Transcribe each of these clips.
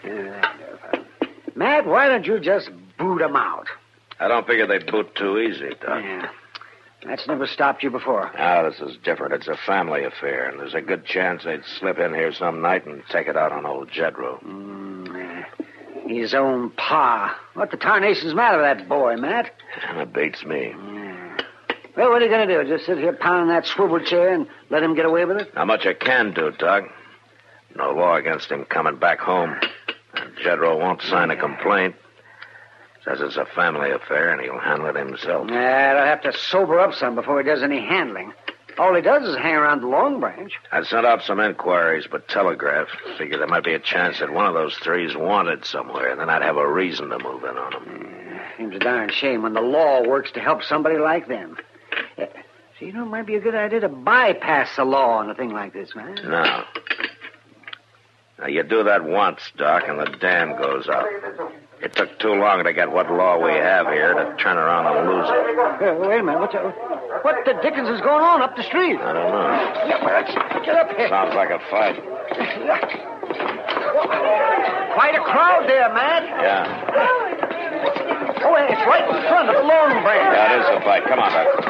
Matt, why don't you just boot them out? I don't figure they boot too easy, Doc. Yeah. That's never stopped you before. Now, this is different. It's a family affair, and there's a good chance they'd slip in here some night and take it out on old Jedro. His own pa. What the tarnation's matter with that boy, Matt? And it beats me. Well, what are you going to do? Just sit here pounding that swivel chair and let him get away with it? Not much I can do, Doc. No law against him coming back home. And Jedro won't sign a complaint. Says it's a family affair, and he'll handle it himself. Yeah, he'll have to sober up some before he does any handling. All he does is hang around the Long Branch. I sent out some inquiries, but telegraphed. Figured there might be a chance that one of those three's wanted somewhere, and then I'd have a reason to move in on him. Seems a darn shame when the law works to help somebody like them. So, it might be a good idea to bypass the law on a thing like this, man. No. Now, you do that once, Doc, and the dam goes up. It took too long to get what law we have here to turn around and lose it. Wait a minute. What the dickens is going on up the street? I don't know. Yeah, well, let's get up here. Sounds like a fight. Quite a crowd there, Matt. Yeah. Oh, it's right in front of the Long Branch. Yeah, it is a fight. Come on, Doc.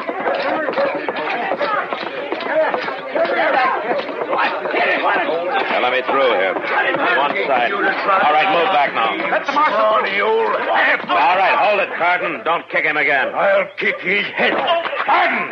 Now, let me through here. One side. All right, move back now. Let the marshal. All right, hold it, Carton. Don't kick him again. I'll kick his head off. Carton!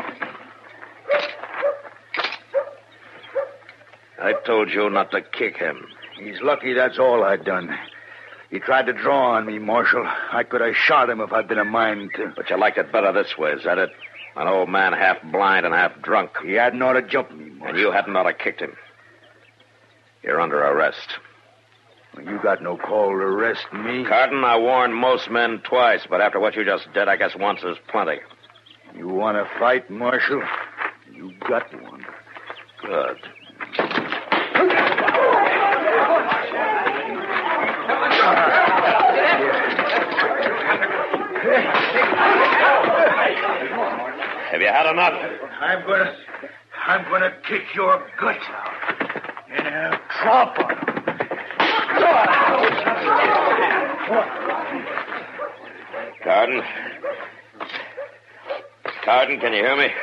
I told you not to kick him. He's lucky that's all I'd done. He tried to draw on me, Marshal. I could have shot him if I'd been a mind to. But you liked it better this way, is that it? An old man half blind and half drunk. He hadn't ought to jump me, Marshal. And you hadn't ought to kicked him. You're under arrest. Well, you got no call to arrest me. Carton, I warned most men twice, but after what you just did, I guess once is plenty. You want to fight, Marshal? You got one. Good. Have you had enough? I'm gonna kick your guts out. And I'll drop on him. Carton? Carton, can you hear me?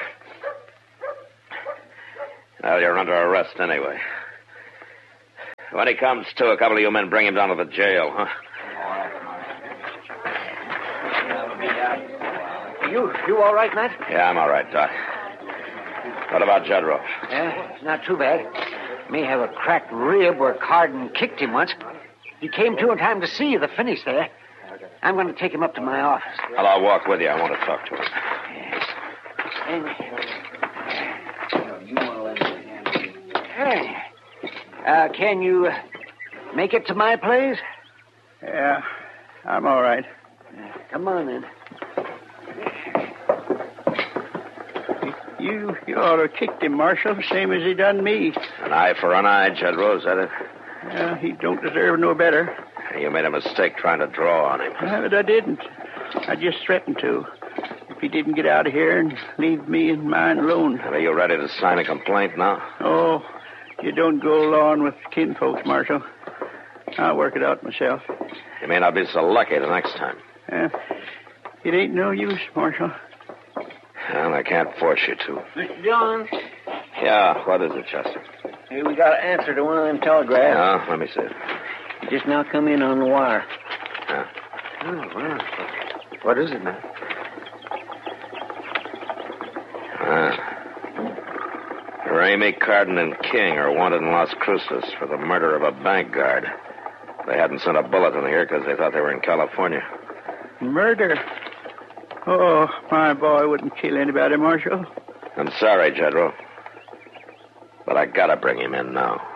Well, you're under arrest anyway. When he comes to, a couple of you men bring him down to the jail, huh? You all right, Matt? Yeah, I'm all right, Doc. What about Jedro? Yeah, not too bad. May have a cracked rib where Carden kicked him once. He came to in time to see the finish there. I'm going to take him up to my office. Well, I'll walk with you. I want to talk to him. Hey. Can you make it to my place? Yeah, I'm all right. Come on, then. You ought to have kicked him, Marshal, same as he done me. An eye for an eye, Jedro, is that it? Yeah, he don't deserve no better. You made a mistake trying to draw on him. But I didn't. I just threatened to. If he didn't get out of here and leave me and mine alone. Are you ready to sign a complaint now? Oh, you don't go along with kinfolks, Marshal. I'll work it out myself. You may not be so lucky the next time. It ain't no use, Marshal. Well, I can't force you to. Mr. Dillon? Yeah, what is it, Chester? Hey, we got an answer to one of them telegraphs. Yeah, let me see it. He just now come in on the wire. Yeah. Oh, well. What is it, man? Ramey, Carden, and King are wanted in Las Cruces for the murder of a bank guard. They hadn't sent a bulletin here because they thought they were in California. Murder? Oh, my boy wouldn't kill anybody, Marshal. I'm sorry, Jedro. But I gotta bring him in now.